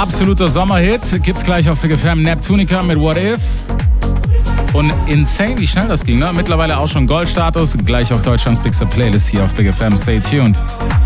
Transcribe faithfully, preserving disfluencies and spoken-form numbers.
Absoluter Sommerhit. Gibt's gleich auf Big F M. Neptunica mit What If. Und insane, wie schnell das ging, ne? Mittlerweile auch schon Goldstatus. Gleich auf Deutschlands Bigster Playlist hier auf Big F M. Stay tuned.